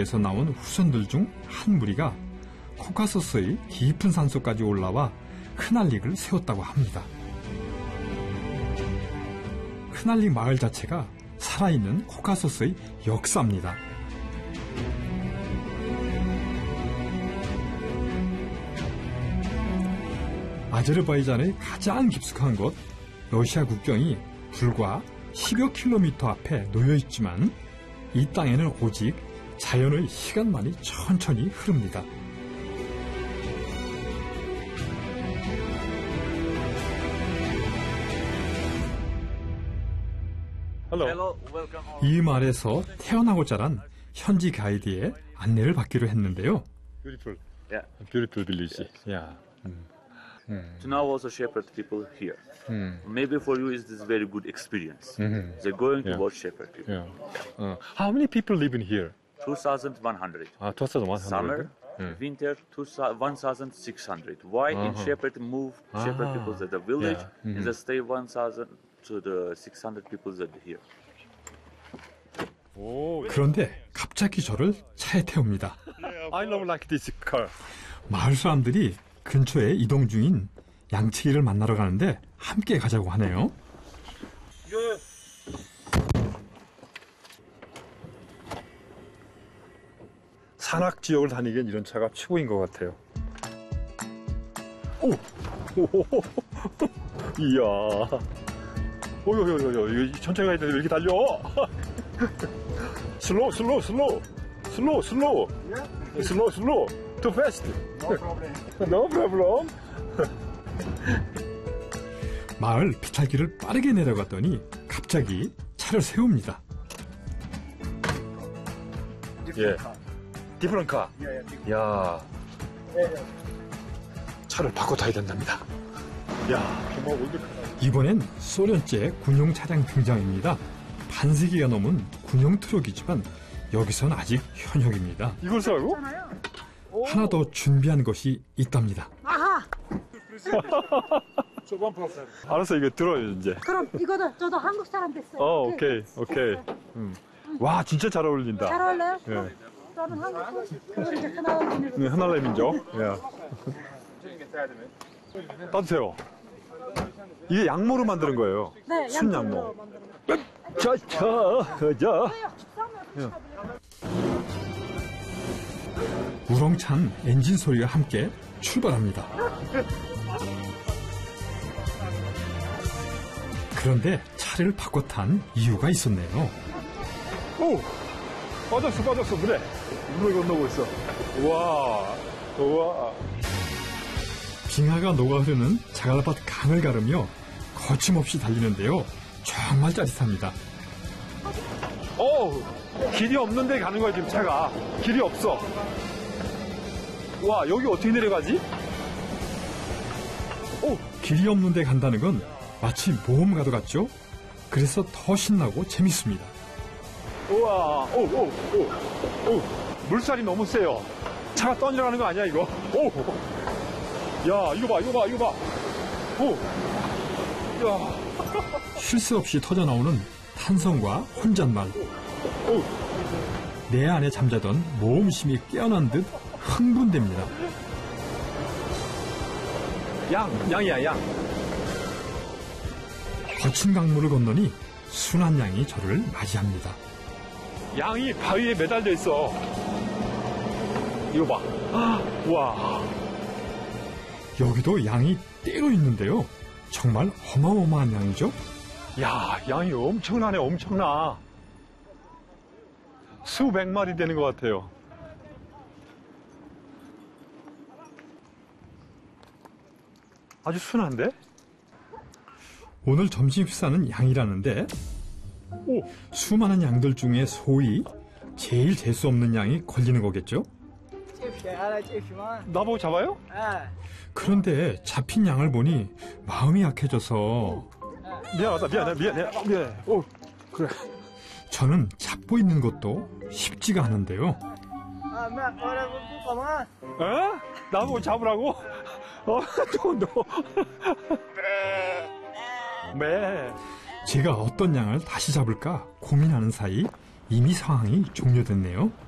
무리에서 나온 후손들 중 한 무리가 코카소스의 깊은 산속까지 올라와 흐날릭을 세웠다고 합니다. 흐날릭 마을 자체가 살아있는 코카소스의 역사입니다. 아제르바이잔의 가장 깊숙한 곳 러시아 국경이 불과 10여 킬로미터 앞에 놓여있지만 이 땅에는 오직 자연의 시간만이 천천히 흐릅니다. 이 마을에서 태어나고 자란 현지 가이드의 안내를 받기로 했는데요. Beautiful, yeah, beautiful village. Yeah. To know also shepherd people here. Maybe for you is this very good experience. They're going to watch shepherd people. Yeah. How many people live in here? 2,100. 2,100. Summer, winter 1,600. Why in shepherd move shepherd people at the village and they stay 1,000 to the 600 people that are here. 그런데 갑자기 저를 차에 태웁니다. I love like this car. 마을 사람들이 근처에 이동 중인 양치기를 만나러 가는데 함께 가자고 하네요. 산악 지역을 다니기엔 이런 차가 최고인 것 같아요. 오! 이야. 이거 천천히 가야 되는데 왜 이렇게 달려? 슬로우. Too fast. No problem. 마을 비탈길을 빠르게 내려갔더니 갑자기 차를 세웁니다. 예. 디프런 카. 야. 차를 바꿔 타야 된답니다. 야, 정말 올드카. 이번엔 소련제 군용 차량 등장입니다. 반세기가 넘은 군용 트럭이지만 여기선 아직 현역입니다. 이걸 사고? 하나 더 준비한 것이 있답니다. 아하! 알았어, 이거 들어요, 이제. 그럼 이거도 저도 한국 사람 됐어요. 오케이. 와, 진짜 잘 어울린다. 잘 어울려요? 예. 저는 한국 그리고 이제 하나는 네, 하나의 민족. 예. 따주세요. 이게 양모로 만드는 거예요. 네, 순양모. 자. 우렁찬 엔진 소리와 함께 출발합니다. 그런데 차를 바꿔 탄 이유가 있었네요. 오! 빠졌어. 그래. 물을 건너고 있어. 우와. 빙하가 녹아 흐르는 자갈밭 강을 가르며 거침없이 달리는데요. 정말 짜릿합니다. 길이 없는데 가는 거야, 지금 차가. 길이 없어. 와, 여기 어떻게 내려가지? 길이 없는데 간다는 건 마치 모험가도 같죠? 그래서 더 신나고 재밌습니다. 우와, 물살이 너무 세요. 차가 떠내려가는 거 아니야, 이거? 야, 이거 봐. 야. 쉴 새 없이 터져나오는 탄성과 혼잣말. 내 안에 잠자던 모험심이 깨어난 듯 흥분됩니다. 양이야. 거친 강물을 건너니 순한 양이 저를 맞이합니다. 양이 바위에 매달려 있어. 이거 봐. 와. 여기도 양이 떼어 있는데요. 정말 어마어마한 양이죠? 야, 양이 엄청나. 수백 마리 되는 것 같아요. 아주 순한데? 오늘 점심 식사는 양이라는데 수많은 양들 중에 소위 제일 재수 없는 양이 걸리는 거겠죠? 나보고 잡아요? 그런데 잡힌 양을 보니 마음이 약해져서 미안해. 그래. 저는 잡고 있는 것도 쉽지가 않은데요. 나보고 잡으라고? 제가 어떤 양을 다시 잡을까 고민하는 사이 이미 상황이 종료됐네요.